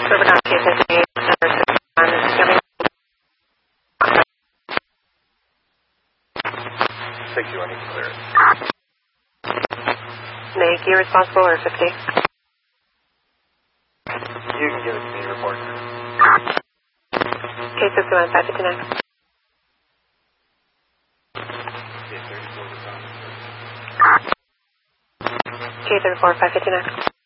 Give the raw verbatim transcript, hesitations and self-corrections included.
Rubicon Case fifty-eight, number sixty-one, coming. sixty-one, you clear. Make you responsible or fifty? You can give it to me, report. Case fifty-one, five fifty-nine. Case thirty-four, five fifty-nine.